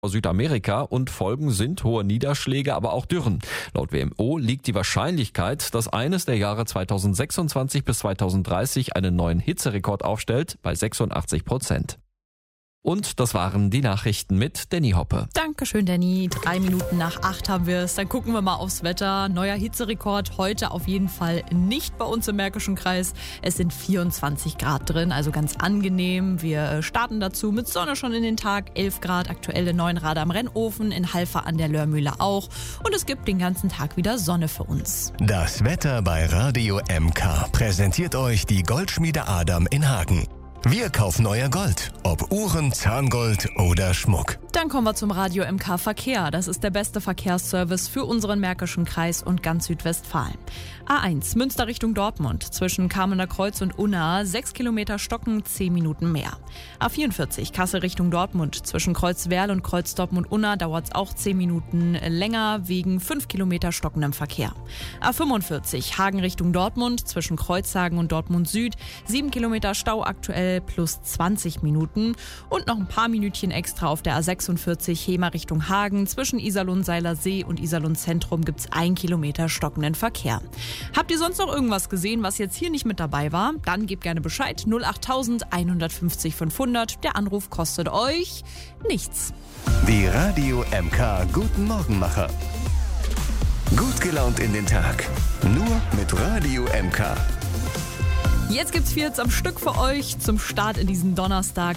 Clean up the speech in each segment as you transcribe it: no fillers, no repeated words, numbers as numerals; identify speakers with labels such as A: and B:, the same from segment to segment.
A: Südamerika und Folgen sind hohe Niederschläge, aber auch Dürren. Laut WMO liegt die Wahrscheinlichkeit, dass eines der Jahre 2026 bis 2030 einen neuen Hitzerekord aufstellt, bei 86%. Und das waren die Nachrichten mit Danny Hoppe.
B: Dankeschön, Danny. 7:03 haben wir es. Dann gucken wir mal aufs Wetter. Neuer Hitzerekord heute auf jeden Fall nicht bei uns im Märkischen Kreis. Es sind 24 Grad drin, also ganz angenehm. Wir starten dazu mit Sonne schon in den Tag. 11 Grad, aktuelle 9 Grad am Rennofen, in Halver an der Lörmühle auch. Und es gibt den ganzen Tag wieder Sonne für uns.
C: Das Wetter bei Radio MK präsentiert euch die Goldschmiede Adam in Hagen. Wir kaufen euer Gold, ob Uhren, Zahngold oder Schmuck.
B: Dann kommen wir zum Radio MK Verkehr. Das ist der beste Verkehrsservice für unseren Märkischen Kreis und ganz Südwestfalen. A1 Münster Richtung Dortmund zwischen Kamener Kreuz und Unna 6 Kilometer stocken, 10 Minuten mehr. A44 Kassel Richtung Dortmund zwischen Kreuzwerl und Kreuz Dortmund-Unna dauert es auch 10 Minuten länger wegen 5 Kilometer stockendem Verkehr. A45 Hagen Richtung Dortmund zwischen Kreuzhagen und Dortmund Süd 7 Kilometer Stau aktuell plus 20 Minuten und noch ein paar Minütchen extra auf der A46 Hemer Richtung Hagen zwischen Iserlohn-Seiler See und Iserlohn-Zentrum gibt es 1 Kilometer stockenden Verkehr. Habt ihr sonst noch irgendwas gesehen, was jetzt hier nicht mit dabei war? Dann gebt gerne Bescheid. 08000 150 500. Der Anruf kostet euch nichts.
C: Die Radio MK Guten Morgenmacher. Gut gelaunt in den Tag. Nur mit Radio MK.
B: Jetzt gibt's 4 am Stück für euch zum Start in diesen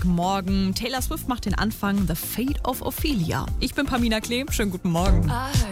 B: Donnerstagmorgen. Taylor Swift macht den Anfang. The Fate of Ophelia. Ich bin Pamina Klehm. Schönen guten Morgen.